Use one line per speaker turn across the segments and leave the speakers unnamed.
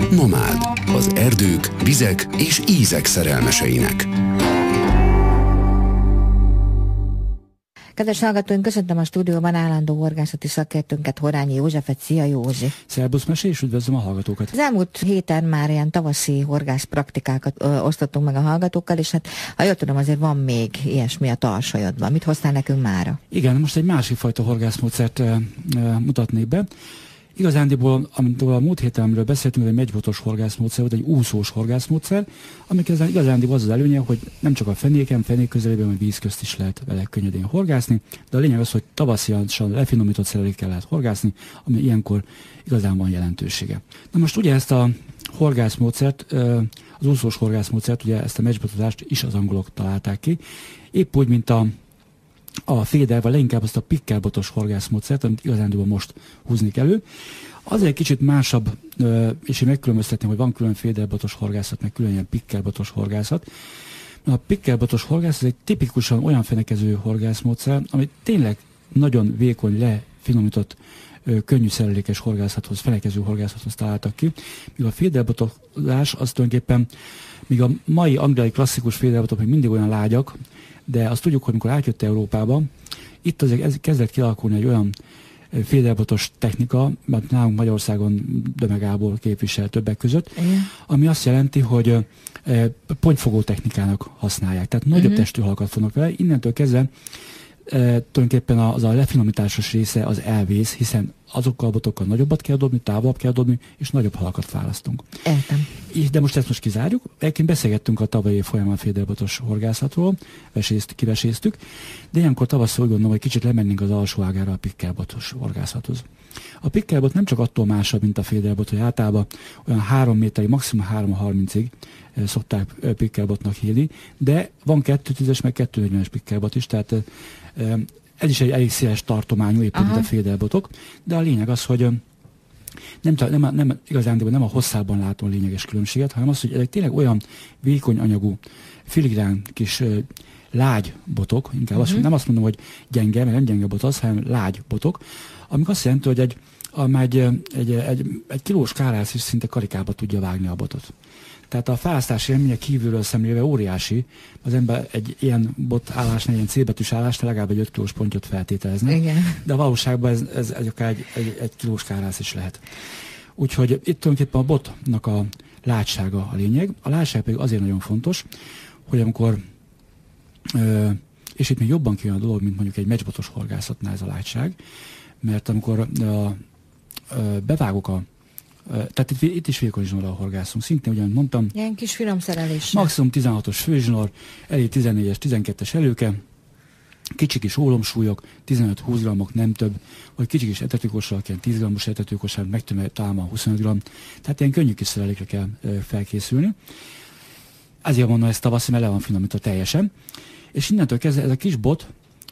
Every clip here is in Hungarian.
Nomád. Az erdők, vizek és ízek szerelmeseinek.
Kedves hallgatóink, köszöntöm a stúdióban állandó horgászati szakértőnket, Horányi Józsefet. Szia, Józsi!
Szerbusz, Mesi, és üdvözlöm a hallgatókat!
Az elmúlt héten már ilyen tavaszi horgász praktikákat osztottunk meg a hallgatókkal, és hát, ha jól tudom, azért van még ilyesmi a tarsajodban. Mit hoztál nekünk mára?
Igen, most egy másik fajta horgászmódszert mutatnék be. Igazándiból, amintől a múlt héten, amiről beszéltünk, egy megybotos horgászmódszer volt, egy úszós horgászmódszer, amik igazándiból az az előnye, hogy nem csak a fenék közelében, vagy víz közt is lehet vele könnyedén horgászni, de a lényeg az, hogy tavaszian lefinomított szerelékkel lehet horgászni, ami ilyenkor igazán van jelentősége. Na most ugye ezt a horgászmódszert, az úszós horgászmódszert, ugye ezt a megybotozást is az angolok találták ki, épp úgy, mint a féder, vagy leginkább azt a pikkelbotos horgászmódszert, amit igazándiból most húznék elő. Azért kicsit másabb, és én megkülönböztetném, hogy van külön féderbotos horgászat, meg külön ilyen pikkelbotos horgászat. A pikkelbotos horgászat egy tipikusan olyan fenekező horgászmódszer, amit tényleg nagyon vékony, lefinomított, könnyű szerelékes horgászathoz, fenekező horgászathoz találtak ki. Míg a féderbotozás az tulajdonképpen, míg a mai angliai klasszikus féderbotok még mindig olyan lágyak, de azt tudjuk, hogy amikor átjött Európába, itt azért kezdett kialakulni egy olyan féderbotos technika, mert nálunk Magyarországon Döme Gábor képvisel többek között, ami azt jelenti, hogy pontyfogó technikának használják. Tehát nagyobb testű halakat fognak vele. Innentől kezdve tulajdonképpen az a lefinomításos része az elvész, hiszen azokkal a botokkal nagyobbat kell dobni, távolabb kell dobni, és nagyobb halakat választunk.
Értem.
De most ezt kizárjuk. Egyébként beszélgettünk a tavalyi év folyamán féderbotos horgászatról, kiveséztük, de ilyenkor tavasszal úgy gondolom, hogy kicsit lemennénk az alsó ágára a pikkelbotos horgászathoz. A pikkelbot nem csak attól másabb, mint a féderbot, hogy általában olyan 3 méterig, maximum 3,30-ig szokták pikkelbotnak hívni, de van 2,10-es meg 2,40-es pikkelbot is, tehát ez is egy elég széles tartományú, éppen mint a féderbotok, de a lényeg az, hogy nem igazándiból nem a hosszában látom a lényeges különbséget, hanem az, hogy ezek tényleg olyan vékony anyagú, filigrán kis lágy botok, inkább nem azt mondom, hogy gyenge, mert nem gyenge bot az, hanem lágy botok, amik azt jelenti, hogy egy kilós kárász is szinte karikába tudja vágni a botot. Tehát a fárasztási élménye kívülről szemlélve óriási, az ember egy ilyen bot állásnál, ilyen C-betűs állásnál legalább egy 5 kilós pontyot feltételezne. Igen. De a valóságban ez akár egy kilós kárász is lehet. Úgyhogy itt tulajdonképpen a botnak a látsága a lényeg. A látság pedig azért nagyon fontos, hogy amikor, és itt még jobban kijön a dolog, mint mondjuk egy meccsbotos horgászatnál ez a látság, mert amikor bevágok tehát itt is vékony zsinórral horgászunk. Szintén, ugyan mondtam,
ilyen kis finom szerelés.
Maximum 16-os főzsinór, elég 14-es, 12-es előke, kicsi kis ólomsúlyok, 15-20 grammok, nem több, vagy kicsi kis etetőkosrak, ilyen 10 grammos etetőkosrak, megtömve talán 25 gramm. Tehát ilyen könnyű kis szerelékre kell felkészülni. Azért mondom, ezt tavaszi, mert le van finomítva teljesen. És innentől kezdve ez a kis bot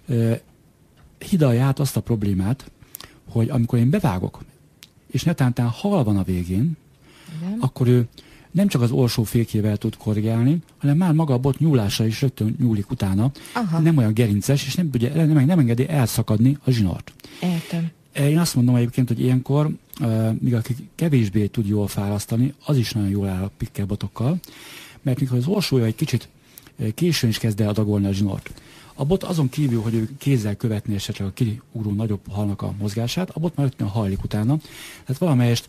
hidalja át azt a problémát, hogy amikor én bevágok, és netántán hal van a végén, akkor ő nem csak az orsó fékjével tud korrigálni, hanem már maga a bot nyúlása is rögtön nyúlik utána. Nem olyan gerinces, és nem engedi elszakadni a zsinort.
Értem.
Én azt mondom egyébként, hogy ilyenkor, míg aki kevésbé tud jól fárasztani, az is nagyon jól áll a pikkelbotokkal, mert mikor az orsója egy kicsit későn is kezd el adagolni a zsinort. A bot azon kívül, hogy ő kézzel követni esetleg a kiugró nagyobb halnak a mozgását, a bot már rögtön hajlik utána. Tehát valamelyest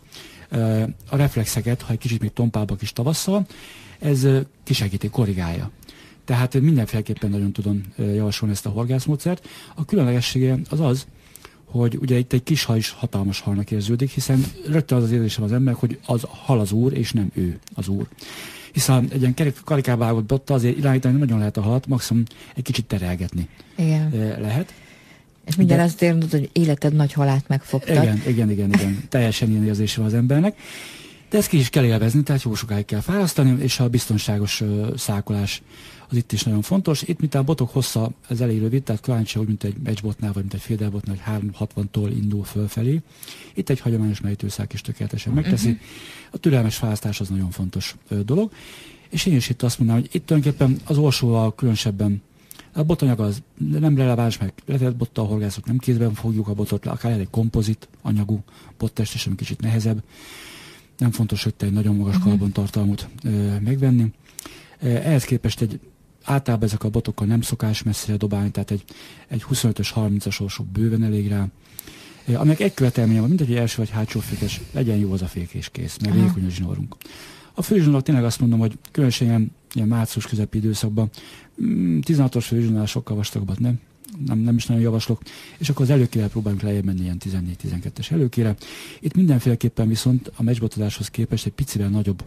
a reflexeket, ha egy kicsit még tompábbak is tavasszal, ez kisegíti, korrigálja. Tehát mindenféleképpen nagyon tudom javasolni ezt a horgászmódszert. A különlegessége az, hogy ugye itt egy kis hal is hatalmas halnak érződik, hiszen rögtön az érzésem az ember, hogy az hal az úr, és nem ő az úr. Hiszen egy ilyen karikába vágott botta azért irányítani nagyon lehet a halat, maximum egy kicsit terelgetni lehet.
És mindjárt azt érted, hogy életed nagy halát megfogtad.
Igen. Teljesen ilyen érzése van az embernek. De ezt ki is kell élvezni, tehát jó sokáig kell fárasztani, és a biztonságos szákolás az itt is nagyon fontos. Itt, mint a botok hossza, ez elég rövid, tehát kíváncsi, hogy mint egy meccsbotnál, vagy mint egy féderbotnál, hogy 360-tól indul fölfelé. Itt egy hagyományos merítőszák is tökéletesen megteszi. A türelmes fárasztás az nagyon fontos dolog. És én is itt azt mondanám, hogy itt tulajdonképpen az orsóval különösebben a botanyag az nem releváns, meg letett bottal horgászok, nem kézben fogjuk a botot, akár egy kompozit anyagú bottest, és ami kicsit nehezebb. nem fontos, hogy te egy nagyon magas karbontartalmút megvenni. Ehhez képest általában ezek a botokkal nem szokás messzire dobálni, tehát egy 25-ös, 30-as orsó bőven elég rá. Aminek egy követelménye van, mindegy, hogy első vagy hátsó fékes, legyen jó az a fék és kész, meg vékony a zsinórunk. A főzsinórok tényleg azt mondom, hogy különösen ilyen március közepi időszakban 16-os főzsinórnál sokkal vastagabbat nem is nagyon javaslok, és akkor az előkére próbálunk lejjebb menni ilyen 14-12-es előkére. Itt mindenféleképpen viszont a meccsbotozáshoz képest egy picivel nagyobb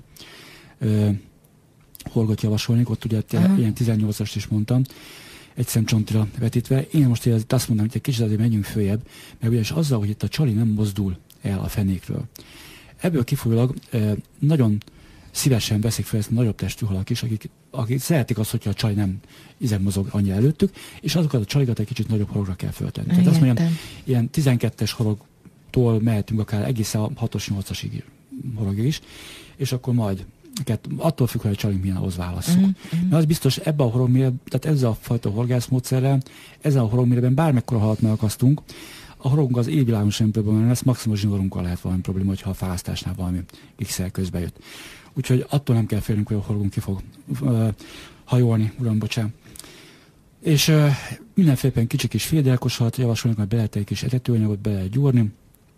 horgot javasolnék, ott ugye ilyen 18-ast is mondtam, egy szemcsontira vetítve. Én most azt mondom, hogy egy kicsit azért menjünk följebb, mert ugyanis azzal, hogy itt a csali nem mozdul el a fenékről. Ebből kifolyólag nagyon szívesen veszik fel ezt a nagyobb testű halak is, akik szeretik azt, hogyha a csali nem mozog annyira előttük, és azokat a csalikat egy kicsit nagyobb horogra kell föltenni. Tehát azt mondjam, ilyen 12-es horogtól mehetünk akár egészen a 6-os, 8-asig horogig is, és akkor majd attól függ, hogy a csalink milyen ahhoz válasszuk. Mert az biztos, ebben a horogmérben, tehát ezzel a fajta horgászmódszerrel, ezzel a horogmérben bármekkora halat megakasztunk, a horogunk az égvilágon sem probléma lesz, maximum zsinórunkkal lehet valami probléma, hogyha a fálasztásnál valami x-el közbe jött. Úgyhogy attól nem kell félnünk, hogy a horogunk ki fog hajolni, uram, bocsánat. És mindenféleképpen kicsi kis fédelkos halat javasolnak, hogy be lehet egy kis etetőanyagot, be lehet gyúrni,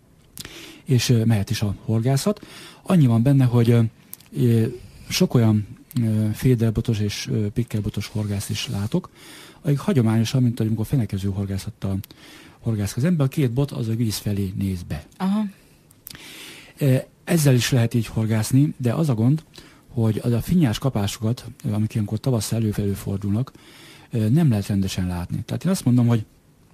és mehet is a horgászat. Annyi van benne, hogy sok olyan fédelbotos és pikkelbotos horgász is látok, akik hagyományosan, mint amikor fenekező horgászattal horgászk az ember, a két bot az a víz felé néz be. Aha. Ezzel is lehet így horgászni, de az a gond, hogy az a finnyás kapásokat, amik ilyenkor tavasszal előfordulnak, nem lehet rendesen látni. Tehát én azt mondom, hogy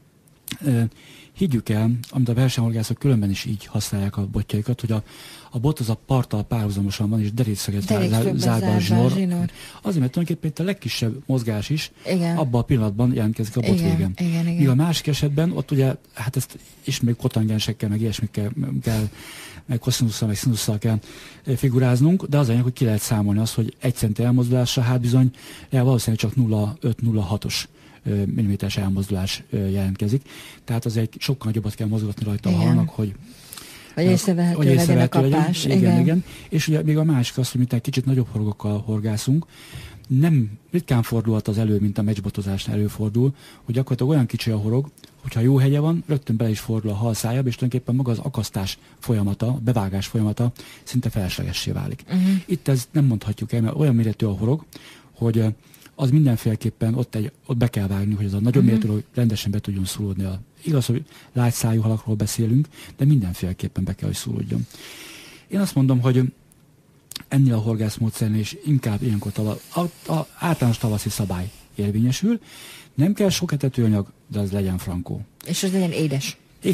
higgyük el, amit a versenyhorgászok különben is így használják a botjaikat, hogy a bot az a parttal párhuzamosan van, és derékszöget zárva a zsinór. Azért, mert tulajdonképpen itt a legkisebb mozgás is abban a pillanatban jelentkezik a bot végen. Míg a másik esetben, ott ugye, hát ezt is még kotangensekkel, meg ilyesmikkel kell, meg koszinusszal, meg szinusszal kell figuráznunk, de az lényeg, hogy ki lehet számolni azt, hogy 1 centi elmozdulással, hát bizony valószínűleg csak 0,5-0,6-os milliméteres elmozdulás jelentkezik. Tehát az egy sokkal nagyobbat kell mozgatni rajta a halnak, hogy
észrevehető legyen a kapás.
Igen. És ugye még a másik az, hogy mint kicsit nagyobb horogokkal horgászunk, nem ritkán fordulhat az elő, mint a meccsbotozásnál előfordul, hogy gyakorlatilag olyan kicsi a horog, hogyha jó hegye van, rögtön bele is fordul a hal szájába, és tulajdonképpen maga az akasztás folyamata, a bevágás folyamata szinte feleslegessé válik. Itt ezt nem mondhatjuk el, mert olyan méretű a horog, hogy az mindenféleképpen ott be kell vágni, hogy az a nagyobb méretű rendesen be tudjon szúródni. Igaz, hogy lágy szájú halakról beszélünk, de mindenféleképpen be kell, hogy szúródjon. Én azt mondom, hogy ennél a horgászmódszernél is inkább ilyenkor általános tavaszi szabály érvényesül. Nem kell sok etetőanyag, de az legyen frankó.
És az legyen édes.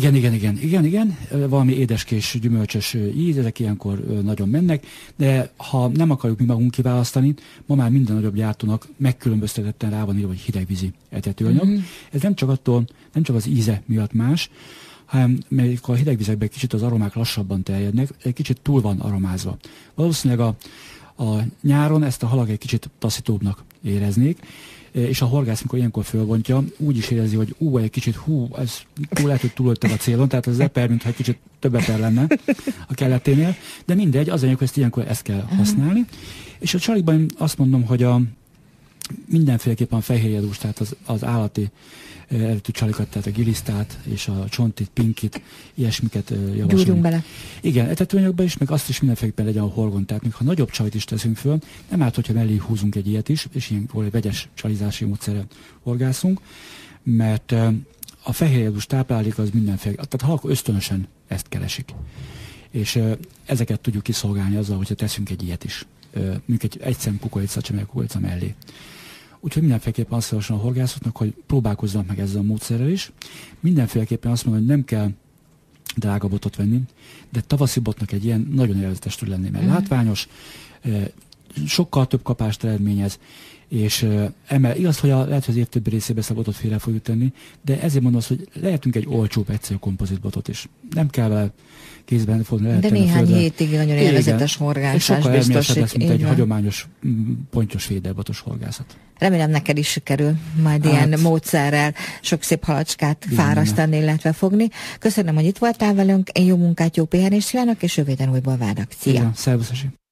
Igen. Valami édeskés, gyümölcsös íz, ezek ilyenkor nagyon mennek, de ha nem akarjuk mi magunk kiválasztani, ma már minden nagyobb gyártónak megkülönböztetetten rá van írva, hogy hidegvízi etetőanyag. Ez nem csak az íze miatt más, hanem mert a hidegvizekben kicsit az aromák lassabban terjednek, egy kicsit túl van aromázva. Valószínűleg a nyáron ezt a halak egy kicsit taszítóbbnak éreznék, és a horgász, amikor ilyenkor fölbontja, úgy is érezi, hogy egy kicsit, ez lehet, hogy túlöltek a célon, tehát az eper, mintha egy kicsit több eper lenne a kelleténél, de mindegy, az anyag, hogy ilyenkor ezt kell használni. És a csalikban azt mondom, hogy mindenféleképpen a fehérjedús, tehát az állati eredetű csalikat, tehát a gilisztát és a csontit, pinkit, ilyesmiket javasolunk.
Gyújjunk bele.
Igen, etetőanyagban is, meg azt is mindenféleképpen legyen a horgon. Tehát még ha nagyobb csalit is teszünk föl, nem árt, hogyha mellé húzunk egy ilyet is, és ilyen vegyes csalizási módszerrel horgászunk, mert a fehérjedús táplálék az mindenféle, tehát a halak ösztönösen ezt keresik. És ezeket tudjuk kiszolgálni azzal, hogyha teszünk egy ilyet is. Mondjuk egy szem kukorica, csemege kukorica mellé. Úgyhogy mindenféleképpen azt javaslom a horgászoknak, hogy próbálkozzanak meg ezzel a módszerrel is. Mindenféleképpen azt mondom, hogy nem kell drága botot venni, de tavaszi botnak egy ilyen nagyon élvezetes tud lenni, mert látványos, sokkal több kapást eredményez. És igaz, hogy lehet, hogy az év többi részébe szabadot félre fogjuk tenni, de ezért mondom azt, hogy lehetünk egy olcsóbb, egyszerű kompozitbotot is. Nem kell vele kézben fogni. Lehet
de néhány hétig nagyon élvezetes horgászás biztos.
Lesz, mint egy hagyományos, pontyos féderbotos horgászat.
Remélem neked is sikerül majd ilyen módszerrel sok szép halacskát fárasztani, illetve fogni. Köszönöm, hogy itt voltál velünk, én jó munkát, jó pihenést kívánok, és jövő héten újból várlak. Szia!
Szervusz!